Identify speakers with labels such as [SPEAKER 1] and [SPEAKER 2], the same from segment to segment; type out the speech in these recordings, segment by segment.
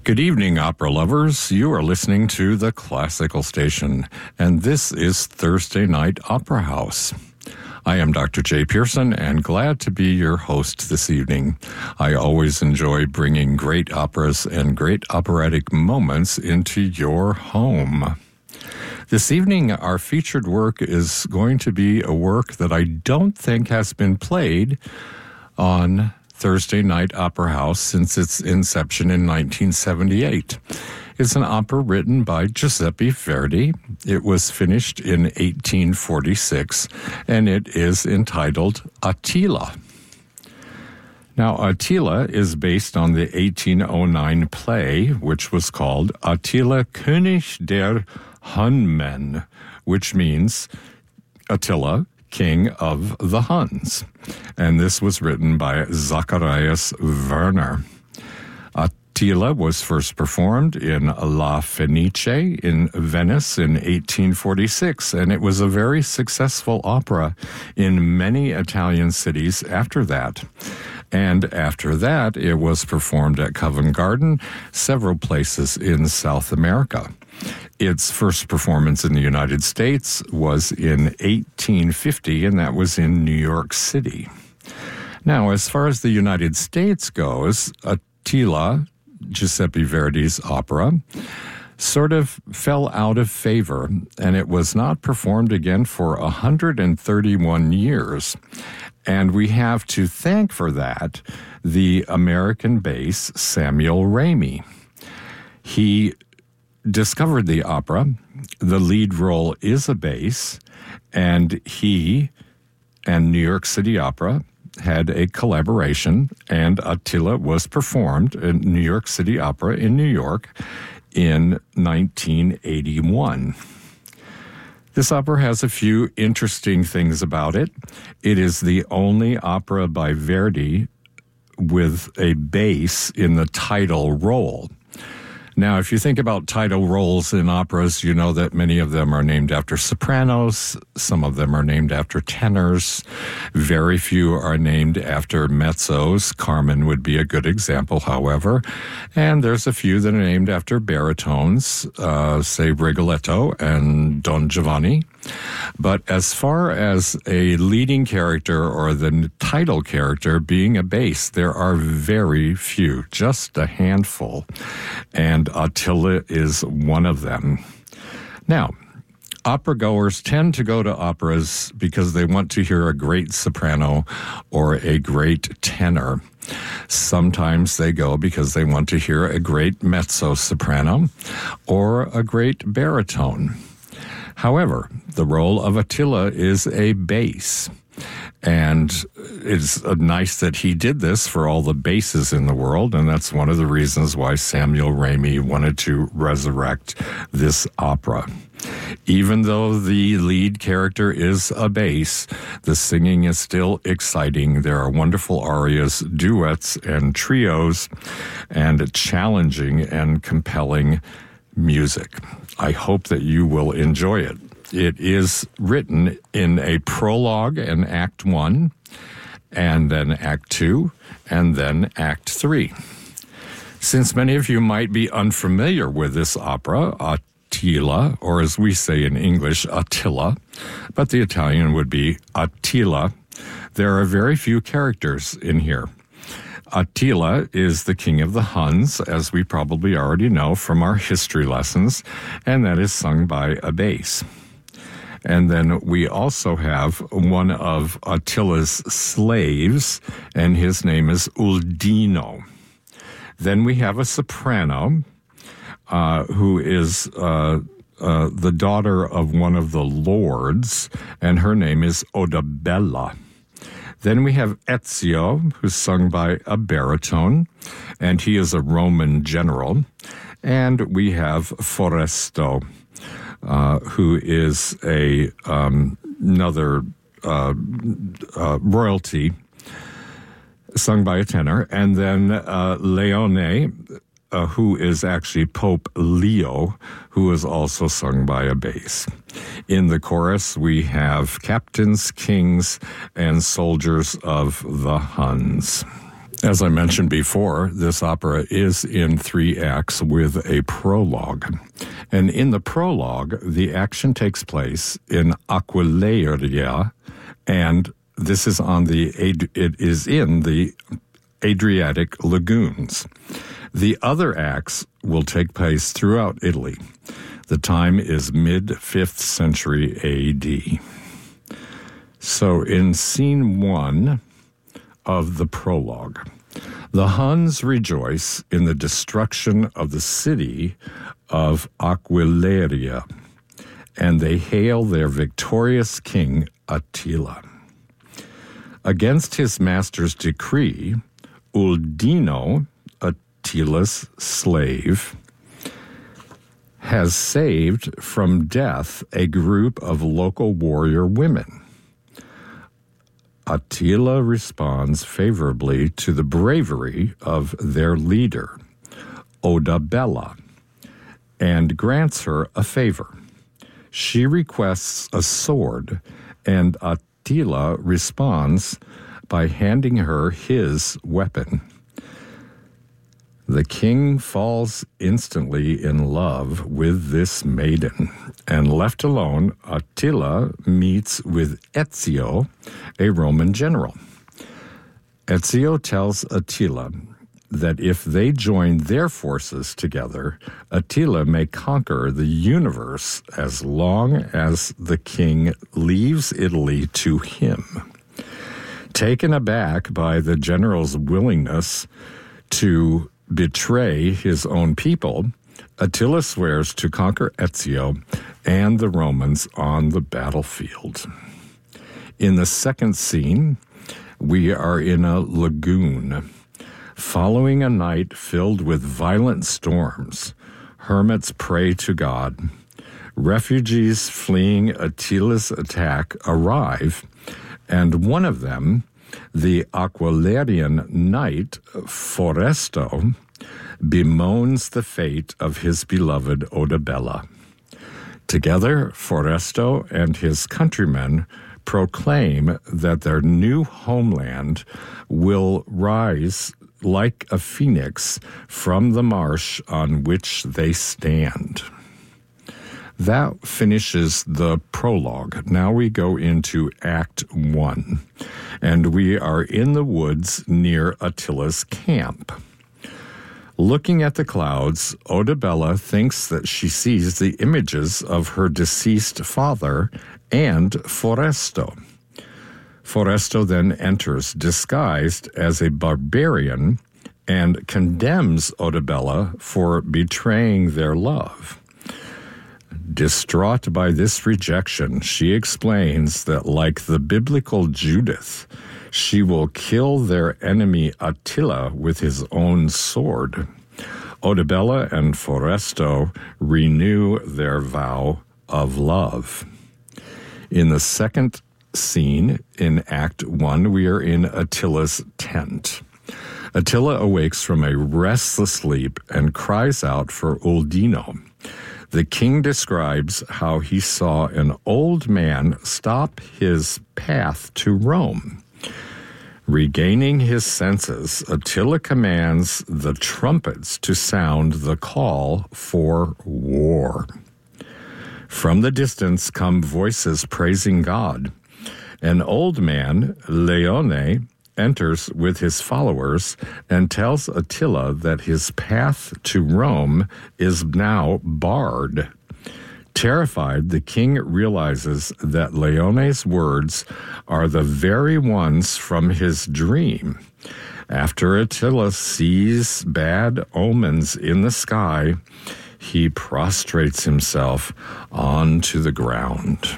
[SPEAKER 1] Good evening, opera lovers. You are listening to the Classical Station, and this is Thursday Night Opera House. I am Dr. Jay Pearson, and glad to be your host this evening. I always enjoy bringing great operas and great operatic moments into your home. This evening, our featured work is going to be a work that I don't think has been played on Thursday Night Opera House since its inception in 1978. It's an opera written by Giuseppe Verdi. It was finished in 1846, and it is entitled Attila. Now, Attila is based on the 1809 play, which was called Attila König der Hunmen, which means Attila, King of the Huns. And this was written by Zacharias Werner. Attila was first performed in La Fenice in Venice in 1846, and it was a very successful opera in many Italian cities after that. And after that, it was performed at Covent Garden, several places in South America. Its first performance in the United States was in 1850, and that was in New York City. Now, as far as the United States goes, Attila, Giuseppe Verdi's opera, sort of fell out of favor, and it was not performed again for 131 years. And we have to thank for that the American bass Samuel Ramey. He discovered the opera. The lead role is a bass, and he and New York City Opera had a collaboration, and Attila was performed in New York City Opera in New York in 1981. This opera has a few interesting things about it. It is the only opera by Verdi with a bass in the title role. Now, if you think about title roles in operas, you know that many of them are named after sopranos. Some of them are named after tenors. Very few are named after mezzos. Carmen would be a good example, however. And there's a few that are named after baritones, say Rigoletto and Don Giovanni. But as far as a leading character or the title character being a bass, there are very few, just a handful. And Attila is one of them. Now, opera goers tend to go to operas because they want to hear a great soprano or a great tenor. Sometimes they go because they want to hear a great mezzo-soprano or a great baritone. However, the role of Attila is a bass, and it's nice that he did this for all the basses in the world, and that's one of the reasons why Samuel Ramey wanted to resurrect this opera. Even though the lead character is a bass, the singing is still exciting. There are wonderful arias, duets, and trios, and challenging and compelling music. I hope that you will enjoy it. It is written in a prologue in Act 1, and then Act 2, and then Act 3. Since many of you might be unfamiliar with this opera, Attila, or as we say in English, Attila, but the Italian would be Attila, there are very few characters in here. Attila is the king of the Huns, as we probably already know from our history lessons, and that is sung by a bass. And then we also have one of Attila's slaves, and his name is Uldino. Then we have a soprano, who is the daughter of one of the lords, and her name is Odabella. Then we have Ezio, who's sung by a baritone, and he is a Roman general. And we have Foresto, who is another royalty, sung by a tenor. And then Leone, who is actually Pope Leo, who is also sung by a bass. In the chorus, we have captains, kings, and soldiers of the Huns. As I mentioned before, this opera is in 3 acts with a prologue. And in the prologue, the action takes place in Aquileia, and this is it is in the Adriatic lagoons. The other acts will take place throughout Italy. The time is mid-5th century AD. So in scene 1 of the prologue, the Huns rejoice in the destruction of the city of Aquileia, and they hail their victorious king Attila. Against his master's decree, Uldino, Attila's slave, has saved from death a group of local warrior women. Attila responds favorably to the bravery of their leader, Odabella, and grants her a favor. She requests a sword, and Attila responds by handing her his weapon. The king falls instantly in love with this maiden, and left alone, Attila meets with Ezio, a Roman general. Ezio tells Attila that if they join their forces together, Attila may conquer the universe as long as the king leaves Italy to him. Taken aback by the general's willingness to betray his own people, Attila swears to conquer Ezio and the Romans on the battlefield. In the second scene, we are in a lagoon. Following a night filled with violent storms, hermits pray to God. Refugees fleeing Attila's attack arrive, and one of them, the Aquileian knight Foresto, bemoans the fate of his beloved Odabella. Together, Foresto and his countrymen proclaim that their new homeland will rise like a phoenix from the marsh on which they stand. That finishes the prologue. Now we go into Act 1, and we are in the woods near Attila's camp. Looking at the clouds, Odabella thinks that she sees the images of her deceased father and Foresto. Foresto then enters disguised as a barbarian and condemns Odabella for betraying their love. Distraught by this rejection, she explains that, like the biblical Judith, she will kill their enemy Attila with his own sword. Odabella and Foresto renew their vow of love. In the second scene in Act 1, we are in Attila's tent. Attila awakes from a restless sleep and cries out for Uldino. The king describes how he saw an old man stop his path to Rome. Regaining his senses, Attila commands the trumpets to sound the call for war. From the distance come voices praising God. An old man, Leone, enters with his followers and tells Attila that his path to Rome is now barred. Terrified, the king realizes that Leone's words are the very ones from his dream. After Attila sees bad omens in the sky, he prostrates himself onto the ground.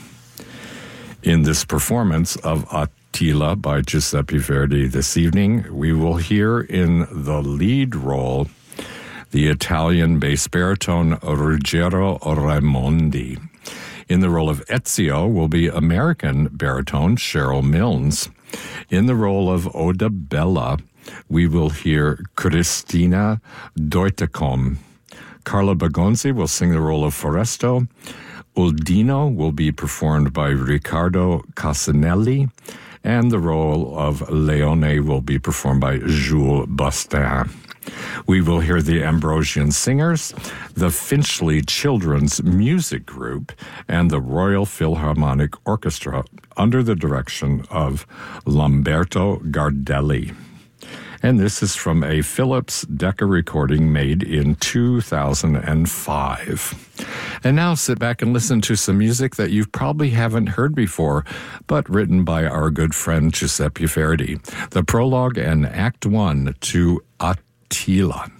[SPEAKER 1] In this performance of Attila by Giuseppe Verdi this evening, we will hear in the lead role the Italian bass baritone Ruggero Raimondi. In the role of Ezio will be American baritone Cheryl Milnes. In the role of Odabella, we will hear Cristina Deutecom. Carla Bagonzi will sing the role of Foresto. Uldino will be performed by Riccardo Casanelli, and the role of Leone will be performed by Jules Bostin. We will hear the Ambrosian Singers, the Finchley Children's Music Group, and the Royal Philharmonic Orchestra under the direction of Lamberto Gardelli. And this is from a Philips Decca recording made in 2005. And now sit back and listen to some music that you probably haven't heard before, but written by our good friend Giuseppe Verdi. The prologue and Act 1 to Attila.